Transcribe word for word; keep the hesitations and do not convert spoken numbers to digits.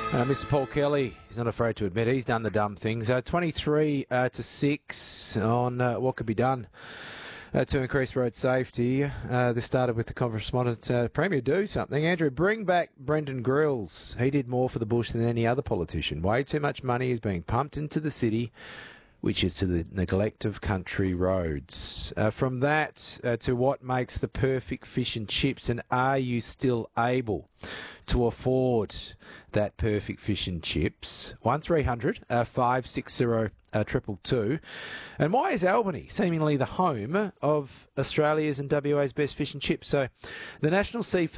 Uh, Mister Paul Kelly, he's not afraid to admit he's done the dumb things. Uh, twenty-three uh, to six on uh, what could be done uh, to increase road safety. Uh, this started with the correspondent, uh, Premier, do something. Andrew, bring back Brendan Grills. He did more for the bush than any other politician. Way too much money is being pumped into the city, which is to the neglect of country roads. Uh, from that uh, to what makes the perfect fish and chips, and are you still able to afford that perfect fish and chips? one three hundred five six zero two two two. And why is Albany seemingly the home of Australia's and W A's best fish and chips? So the National Seafood